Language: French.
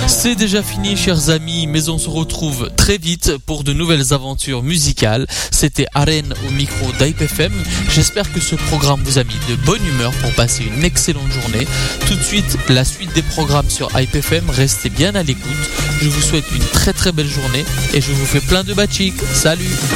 C'est déjà fini, chers amis, mais on se retrouve très vite pour de nouvelles aventures musicales. C'était Arène au micro d'Hype FM. J'espère que ce programme vous a mis de bonne humeur pour passer une excellente journée. Tout de suite, la suite des programmes sur Hype FM. Restez bien à l'écoute. Je vous souhaite une très très belle journée et je vous fais plein de bachik. Salut!